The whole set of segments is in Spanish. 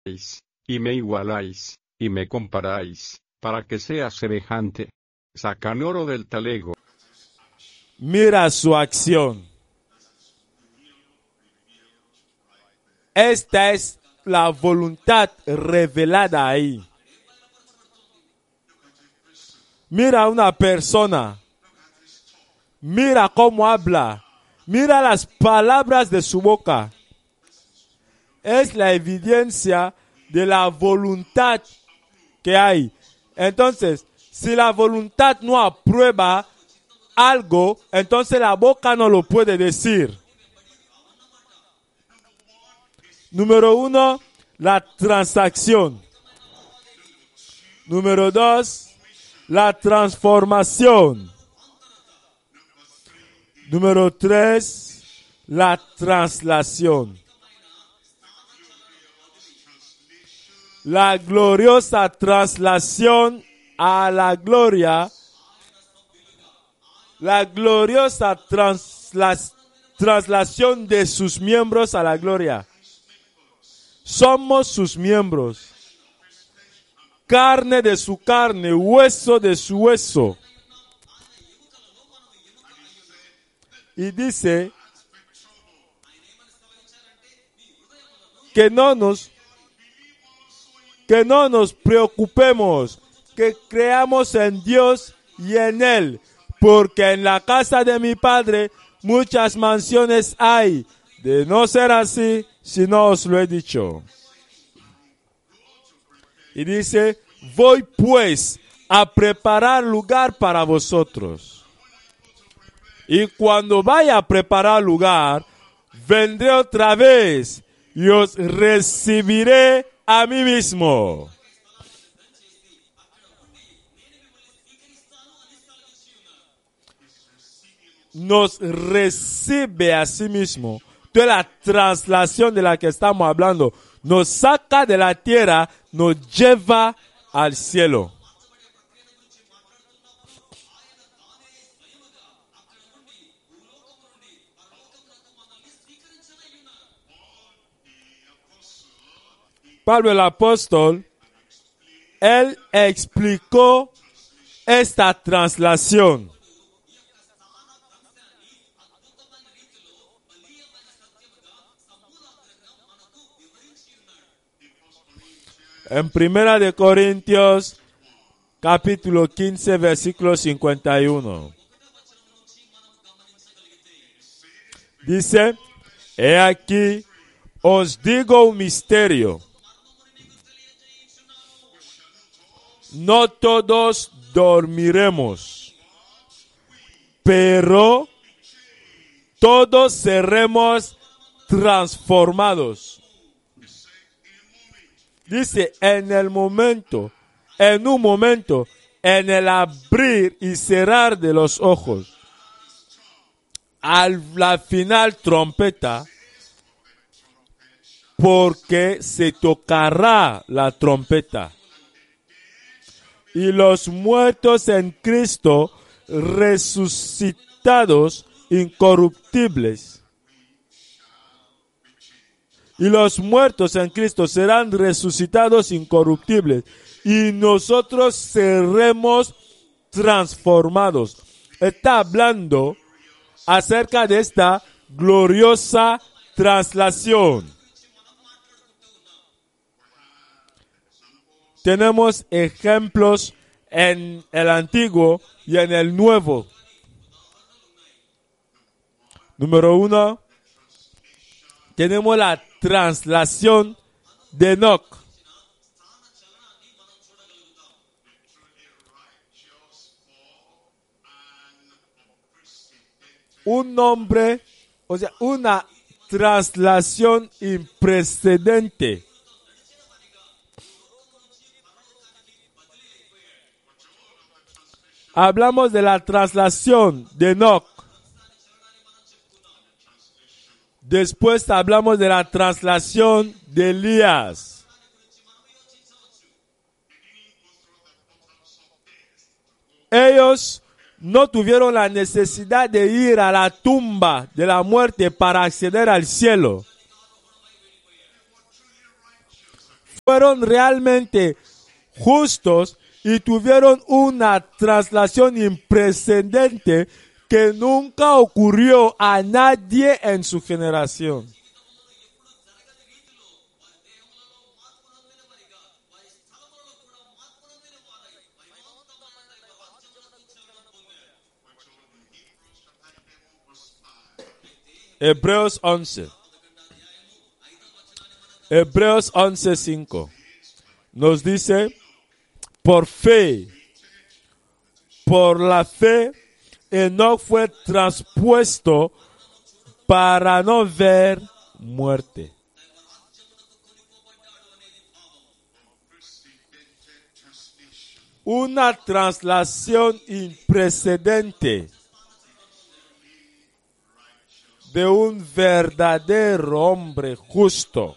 y me igualáis, y me comparáis, para que sea semejante. Sacan oro del talego. Mira su acción. Esta es la voluntad revelada ahí. Mira a una persona. Mira cómo habla. Mira las palabras de su boca. Es la evidencia de la voluntad que hay. Entonces, si la voluntad no aprueba algo, entonces la boca no lo puede decir. Número 1, la transacción. Número 2, la transformación. Número 3, la translación. La gloriosa translación a la gloria. La gloriosa traslación de sus miembros a la gloria. Somos sus miembros. Carne de su carne, hueso de su hueso. Y dice que no nos preocupemos, que creamos en Dios y en Él, porque en la casa de mi Padre muchas mansiones hay. De no ser así, si no os lo he dicho. Y dice, voy pues a preparar lugar para vosotros. Y cuando vaya a preparar lugar, vendré otra vez y os recibiré a mí mismo. Nos recibe a sí mismo. Toda la translación de la que estamos hablando nos saca de la tierra, nos lleva al cielo. Pablo el apóstol, él explicó esta translación. En 1 de Corintios, capítulo 15, versículo 51. Dice, he aquí, os digo un misterio. No todos dormiremos, pero todos seremos transformados. Dice, en un momento, en el abrir y cerrar de los ojos, a la final trompeta, porque se tocará la trompeta. Y los muertos en Cristo, resucitados, incorruptibles. Y los muertos en Cristo serán resucitados incorruptibles. Y nosotros seremos transformados. Está hablando acerca de esta gloriosa translación. Tenemos ejemplos en el Antiguo y en el Nuevo. Número 1, tenemos la translación de Enoc. Un nombre, o sea, una translación imprecedente. Hablamos de la translación de Enoc. Después hablamos de la translación de Elías. Ellos no tuvieron la necesidad de ir a la tumba de la muerte para acceder al cielo. fueron realmente justos y tuvieron una traslación imprecedente que nunca ocurrió a nadie en su generación. Hebreos 11. Hebreos 11:5 nos dice, por fe, por la fe, Enoc fue traspuesto para no ver muerte. Una traslación imprecedente de un verdadero hombre justo.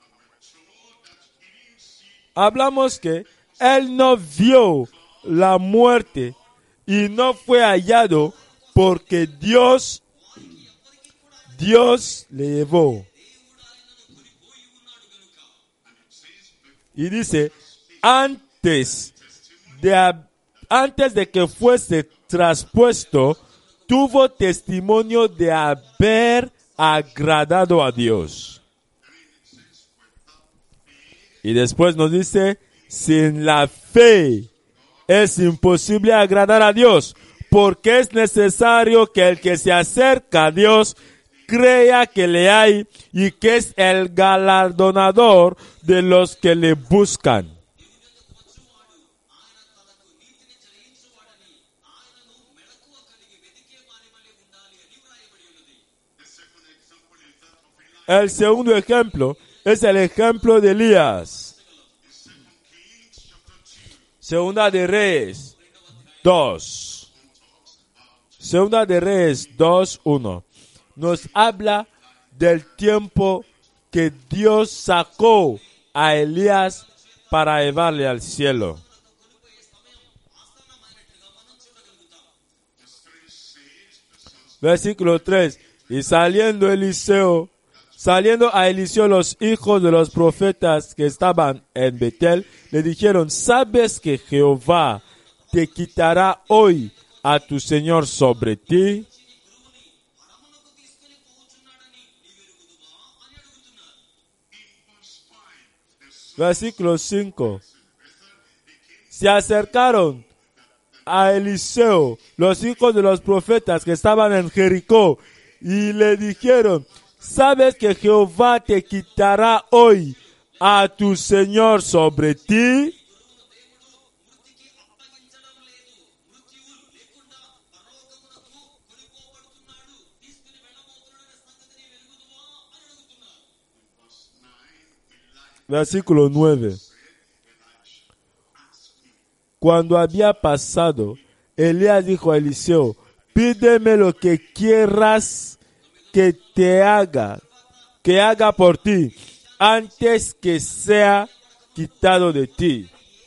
Hablamos que él no vio la muerte y no fue hallado porque Dios le llevó. Y dice, antes de que fuese traspuesto, tuvo testimonio de haber agradado a Dios. Y después nos dice, sin la fe es imposible agradar a Dios, porque es necesario que el que se acerca a Dios crea que le hay y que es el galardonador de los que le buscan. El segundo ejemplo es el ejemplo de Elías. Segunda de Reyes 2. Segunda de Reyes 2:1. Nos habla del tiempo que Dios sacó a Elías para llevarle al cielo. Versículo 3. Y saliendo a Eliseo los hijos de los profetas que estaban en Betel, le dijeron, ¿sabes que Jehová te quitará hoy a tu señor sobre ti? Versículo 5. Se acercaron a Eliseo los hijos de los profetas que estaban en Jericó y le dijeron, ¿sabes que Jehová te quitará hoy a tu señor sobre ti? Versículo 9. Cuando había pasado, Elías dijo a Eliseo, pídeme lo que quieras que haga por ti, antes que sea quitado de ti.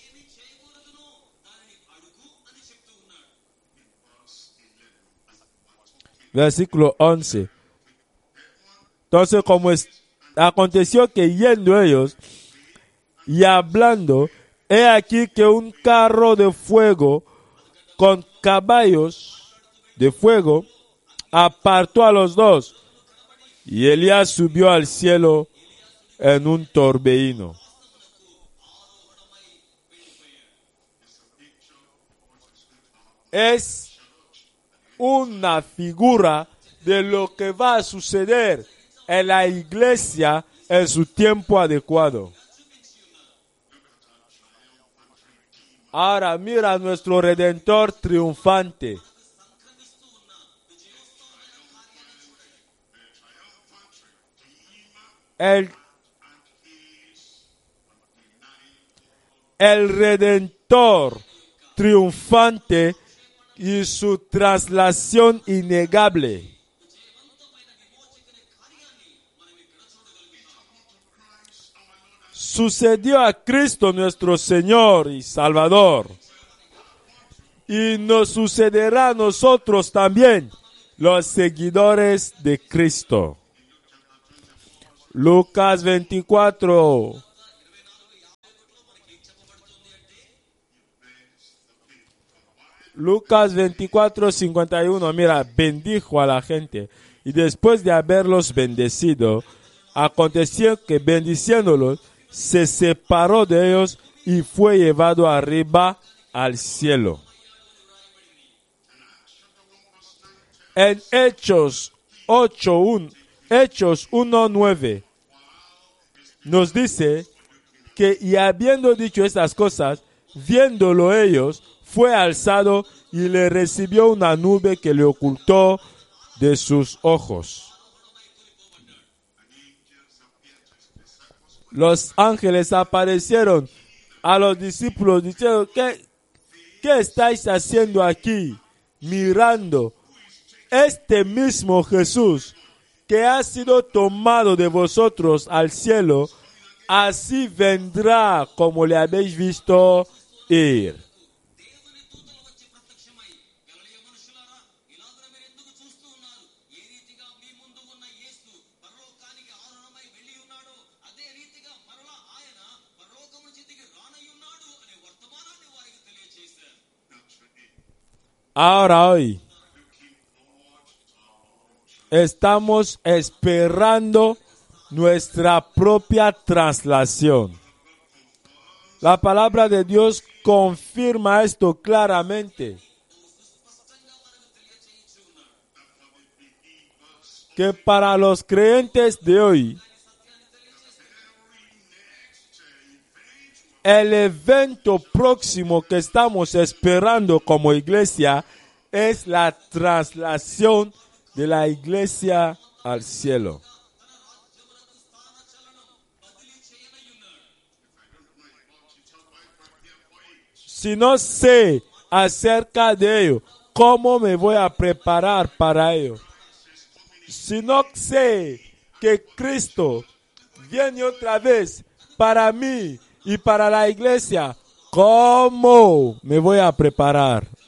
Versículo 11. Entonces, aconteció que yendo ellos y hablando, he aquí que un carro de fuego con caballos de fuego apartó a los dos, y Elías subió al cielo en un torbellino. Es una figura de lo que va a suceder en la iglesia en su tiempo adecuado. Ahora mira a nuestro Redentor triunfante. El Redentor triunfante y su traslación innegable. Sucedió a Cristo nuestro Señor y Salvador. Y nos sucederá a nosotros también, los seguidores de Cristo. Lucas 24. Lucas 24:51, mira, bendijo a la gente. Y después de haberlos bendecido, aconteció que bendiciéndolos, se separó de ellos y fue llevado arriba al cielo. En Hechos 1:9 nos dice que, y habiendo dicho estas cosas, viéndolo ellos, fue alzado y le recibió una nube que le ocultó de sus ojos. Los ángeles aparecieron a los discípulos diciendo, ¿qué estáis haciendo aquí? Mirando este mismo Jesús que ha sido tomado de vosotros al cielo, así vendrá como le habéis visto ir. Ahora hoy estamos esperando nuestra propia traslación. La palabra de Dios confirma esto claramente. Que para los creyentes de hoy, el evento próximo que estamos esperando como iglesia es la traslación de la iglesia al cielo. Si no sé acerca de ello, ¿cómo me voy a preparar para ello? Si no sé que Cristo viene otra vez para mí y para la iglesia, ¿cómo me voy a preparar